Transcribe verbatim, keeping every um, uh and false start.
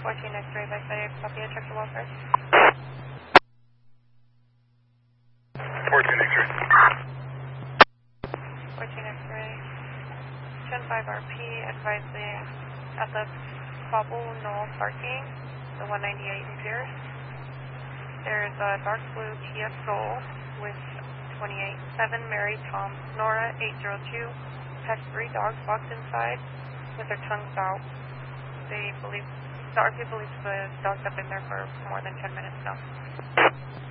fourteen X-ray by side, copy, check the welfare. fourteen X-ray. fourteen X-ray. ten five R P advising at the Cobble Knoll parking, the one ninety-eight in Pierce. There's a dark blue Kia Soul with twenty-eight seven Mary Tom Nora eight zero two. Has three dogs locked inside with their tongues out. They believe, the R P believes the dogs have been there for more than ten minutes now.